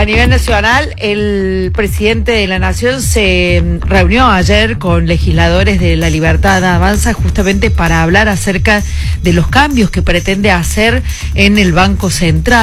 A nivel nacional, el presidente de la Nación se reunió ayer con legisladores de La Libertad Avanza justamente para hablar acerca de los cambios que pretende hacer en el Banco Central.